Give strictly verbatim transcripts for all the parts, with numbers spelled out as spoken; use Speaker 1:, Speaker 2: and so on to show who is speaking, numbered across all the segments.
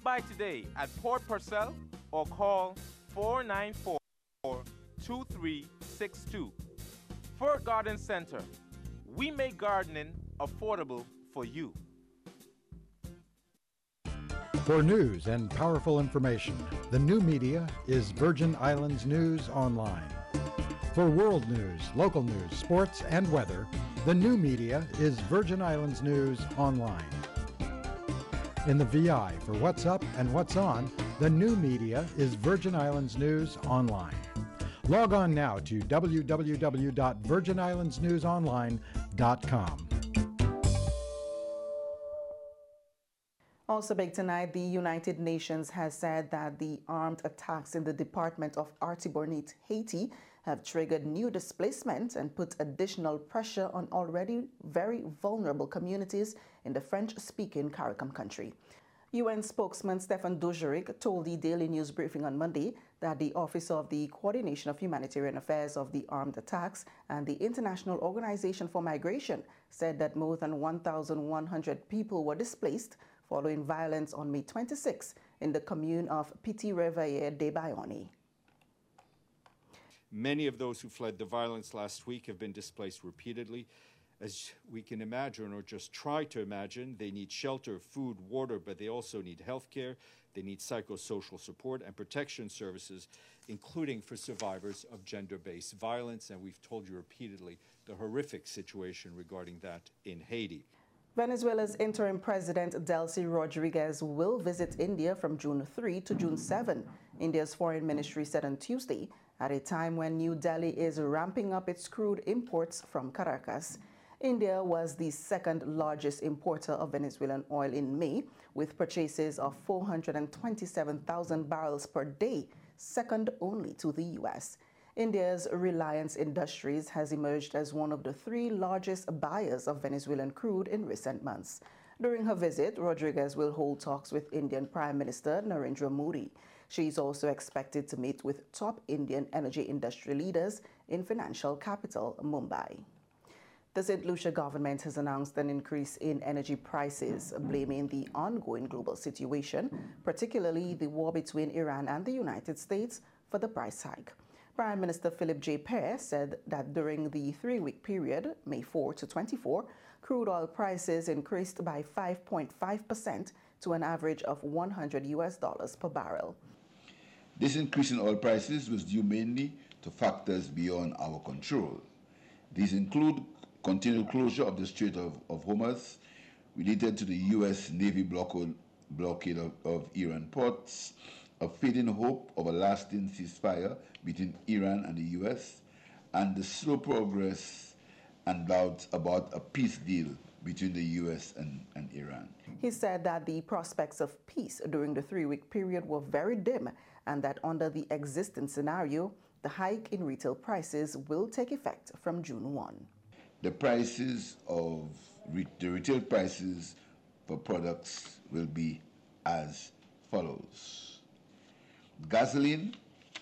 Speaker 1: by today at Port Purcell or call four nine four, two three six two. Fort Garden Center. We make gardening affordable for you.
Speaker 2: For news and powerful information, the new media is Virgin Islands News Online. For world news, local news, sports, and weather, the new media is Virgin Islands News Online. In the V I for what's up and what's on, the new media is Virgin Islands News Online. Log on now to w w w dot virgin islands news online dot com.
Speaker 3: Also big tonight, the United Nations has said that the armed attacks in the Department of Artibonite, Haiti, have triggered new displacement and put additional pressure on already very vulnerable communities in the French-speaking CARICOM country. U N spokesman Stéphane Dujarric told the Daily News briefing on Monday that the Office of the Coordination of Humanitarian Affairs of the Armed Attacks and the International Organization for Migration said that more than one thousand one hundred people were displaced following violence on May twenty-sixth in the commune of Petit-Réveillé de Bayonne.
Speaker 4: Many of those who fled the violence last week have been displaced repeatedly. As we can imagine, or just try to imagine, they need shelter, food, water, but they also need health care. They need psychosocial support and protection services, including for survivors of gender-based violence. And we've told you repeatedly the horrific situation regarding that in Haiti.
Speaker 3: Venezuela's interim president Delcy Rodriguez will visit India from June third to June seventh, India's foreign ministry said on Tuesday, at a time when New Delhi is ramping up its crude imports from Caracas. India was the second largest importer of Venezuelan oil in May, with purchases of four hundred twenty-seven thousand barrels per day, second only to the U S. India's Reliance Industries has emerged as one of the three largest buyers of Venezuelan crude in recent months. During her visit, Rodriguez will hold talks with Indian Prime Minister Narendra Modi. She is also expected to meet with top Indian energy industry leaders in financial capital Mumbai. The Saint Lucia government has announced an increase in energy prices, blaming the ongoing global situation, particularly the war between Iran and the United States, for the price hike. Prime Minister Philip J. Perry said that during the three-week period, May fourth to twenty-fourth, crude oil prices increased by five point five percent to an average of one hundred U S dollars per barrel.
Speaker 5: This increase in oil prices was due mainly to factors beyond our control. These include continued closure of the Strait of, of Hormuz related to the U S Navy blockade, blockade of, of Iran ports, a fading hope of a lasting ceasefire between Iran and the U S, and the slow progress and doubts about a peace deal between the U S and, and Iran.
Speaker 3: He said that the prospects of peace during the three-week period were very dim, and that under the existing scenario, the hike in retail prices will take effect from June first.
Speaker 5: The prices of re the retail prices for products will be as follows. Gasoline,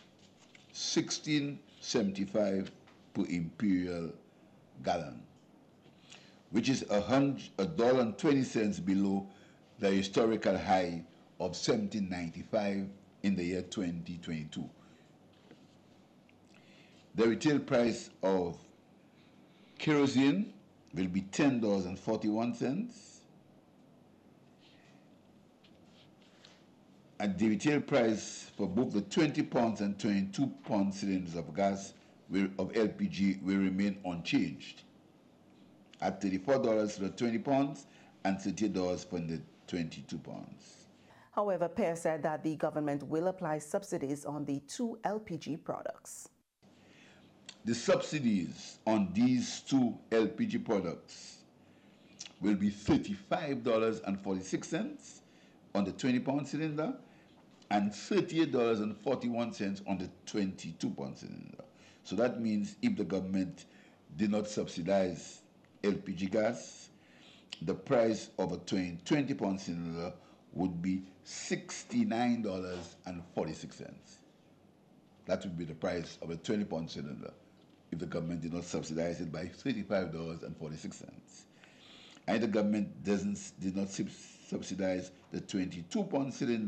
Speaker 5: sixteen seventy-five per imperial gallon, which is a hundred a dollar and twenty cents below the historical high of seventeen ninety-five in the year twenty twenty-two. The retail price of kerosene will be ten dollars and forty-one cents, and the retail price for both the twenty pounds and twenty-two pound cylinders of gas will, of L P G will remain unchanged at thirty-four dollars for the twenty pounds and thirty-eight dollars for the twenty-two pounds.
Speaker 3: However, Perry said that the government will apply subsidies on the two L P G products.
Speaker 5: The subsidies on these two L P G products will be thirty-five dollars and forty-six cents on the twenty pound cylinder and thirty-eight dollars and forty-one cents on the twenty-two pound cylinder. So that means if the government did not subsidize L P G gas, the price of a twenty pound cylinder would be sixty-nine dollars and forty-six cents. That would be the price of a twenty pound cylinder if the government did not subsidize it by thirty-five dollars and forty-six cents. And the government doesn't did not subsidize the twenty-two pound cylinder